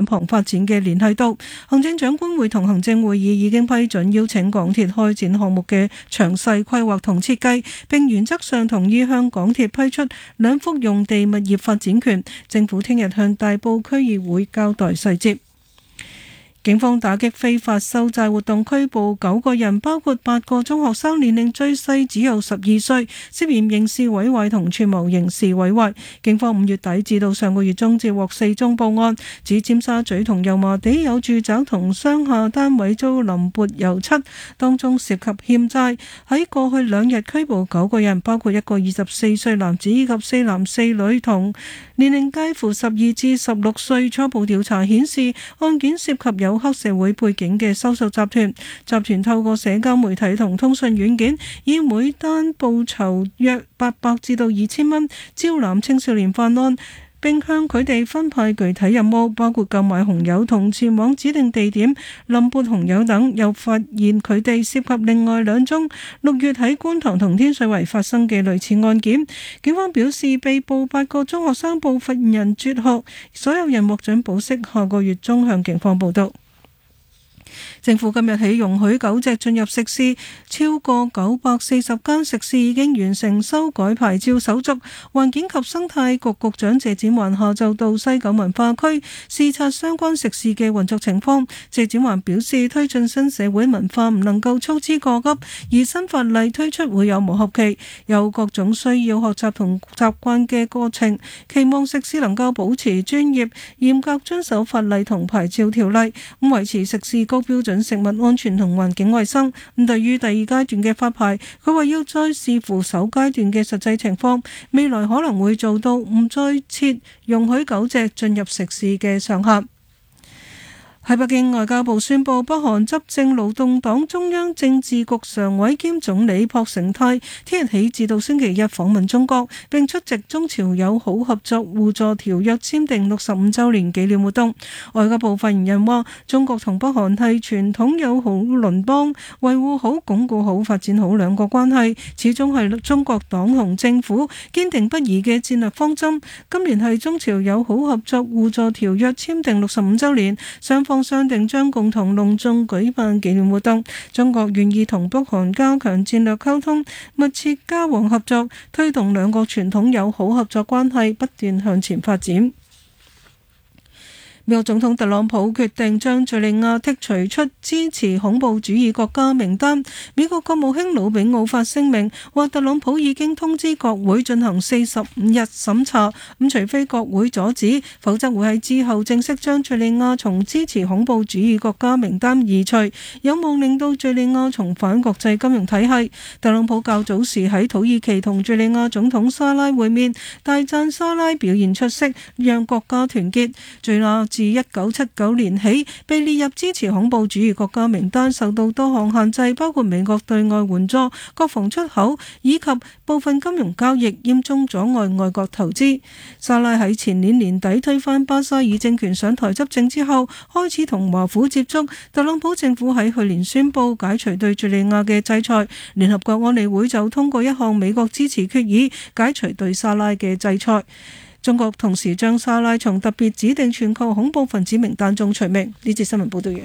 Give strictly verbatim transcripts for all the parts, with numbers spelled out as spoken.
旁發展嘅聯繫度。行政長官會同行政會議已經批准邀請港鐵開展項目嘅詳細規劃同設計，並原則上同意向港鐵批出兩幅用地物業發展權。政府聽日向大埔區議會交代細節。警方打擊非法收債活動，拘捕九個人，包括八個中學生，年齡最細只有十二歲，涉嫌刑事毀壞同串謀刑事毀壞。警方五月底至到上個月中接獲四宗報案，指尖沙咀同油麻地有住宅同商廈單位遭淋潑油漆，當中涉及欠債。喺過去兩日拘捕九個人，包括一個二十四歲男子以及四男四女，同年齡介乎十二至十六歲。初步調查顯示，案件涉及有黑社會背景嘅收受集團，集團透過社交媒體同通訊軟件，以每單報酬約八百至到二千蚊招攬青少年犯案，並向佢哋分派具體任務，包括購買紅油同前往指定地點淋潑紅油等。又發現佢哋涉及另外兩宗六月喺觀塘同天水圍發生嘅類似案件。警方表示，被捕八個中學生部分人輟學，所有人獲准保釋，下個月中向警方報到。政府今日起容許狗隻進入食肆，超過九百四十間食肆已經完成修改牌照手續。環境及生態局局長謝展寰下晝到西九文化區視察相關食肆嘅運作情況。謝展寰表示，推進新社會文化唔能夠操之過急，而新法例推出會有磨合期，有各種需要學習同習慣嘅過程。期望食肆能夠保持專業，嚴格遵守法例同牌照條例，咁維持食肆高標準食物安全同環境衛生。咁對於第二階段嘅發牌，佢話要再視乎首階段嘅實際情況，未來可能會做到唔再設容許狗隻進入食肆嘅上限。喺北京，外交部宣布，北韓執政勞動黨中央政治局常委兼總理朴成泰聽日起至到星期日訪問中國，並出席中朝友好合作互助條約簽訂六十五週年紀念活動。外交部發言人話，中國同北韓係傳統友好鄰邦，維護好、鞏固好、發展好兩國關係，始終係中國黨同政府堅定不移嘅戰略方針。今年係中朝友好合作互助條約簽訂六十五週年，雙方商定將共同隆重舉辦紀念活動。中國願意同北韓加強戰略溝通，密切交往合作，推動兩國傳統友好合作關係不斷向前發展。美國總統特朗普決定將敘利亞剔除出支持恐怖主義國家名單。美國國務卿魯比奧發聲明話，特朗普已經通知國會進行四十五日審查，咁除非國會阻止，否則會喺之後正式將敘利亞從支持恐怖主義國家名單移除，有望令到敘利亞重返國際金融體系。特朗普較早時喺土耳其同敘利亞總統沙拉會面，大讚沙拉表現出色，讓國家團結。敘利亞自一九七九年起被列入支持恐怖主義國家名單，受到多項限制，包括美國對外援助、國防出口以及部分金融交易，嚴重阻礙外國投資。沙拉喺前年年底推翻巴沙爾政權上台執政之後，開始同華府接觸。特朗普政府喺去年宣布解除對敘利亞嘅制裁，聯合國安理會就通過一項美國支持決議，解除對沙拉嘅制裁。中國同時將沙拉從特別指定全球恐怖分子名單中除名。呢節新聞報道完。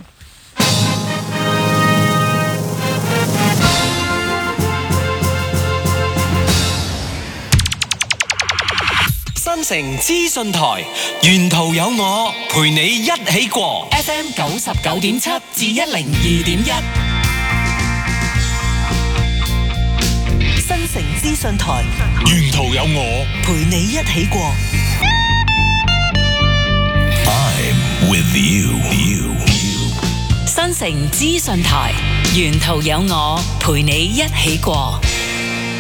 新城資訊台，沿途有我陪你一起過。F M 九十九點七至一零二點一。新城資訊台，沿途有我陪你一起過。I'm with you. you. 新城資訊台，沿途有我陪你一起過。